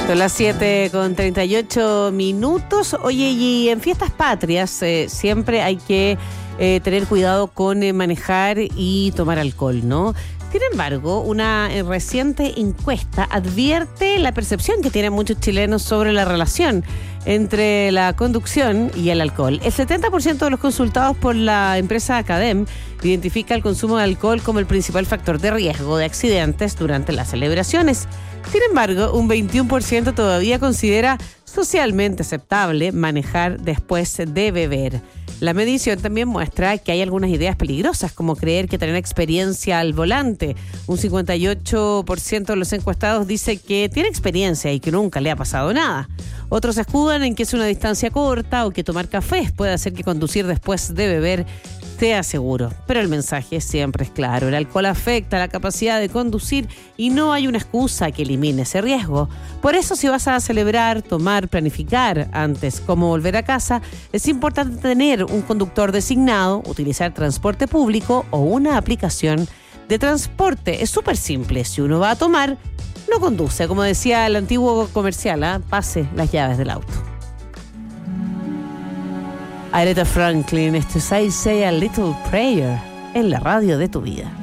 Son las 7:38. Oye, y en fiestas patrias siempre hay que tener cuidado con manejar y tomar alcohol, ¿no? Sin embargo, una reciente encuesta advierte la percepción que tienen muchos chilenos sobre la relación entre la conducción y el alcohol. El 70% de los consultados por la empresa Academ identifica el consumo de alcohol como el principal factor de riesgo de accidentes durante las celebraciones. Sin embargo, un 21% todavía considera socialmente aceptable manejar después de beber. La medición también muestra que hay algunas ideas peligrosas, como creer que tener experiencia al volante. Un 58% de los encuestados dice que tiene experiencia y que nunca le ha pasado nada. Otros se escudan en que es una distancia corta o que tomar café puede hacer que conducir después de beber sea seguro. Pero el mensaje siempre es claro. El alcohol afecta la capacidad de conducir y no hay una excusa que elimine ese riesgo. Por eso, si vas a celebrar, tomar, planificar antes cómo volver a casa, es importante tener un conductor designado, utilizar transporte público o una aplicación de transporte. Es súper simple. Si uno va a tomar, no conduce. Como decía el antiguo comercial, pase las llaves del auto. Aretha Franklin, esto es I Say a Little Prayer en la radio de tu vida.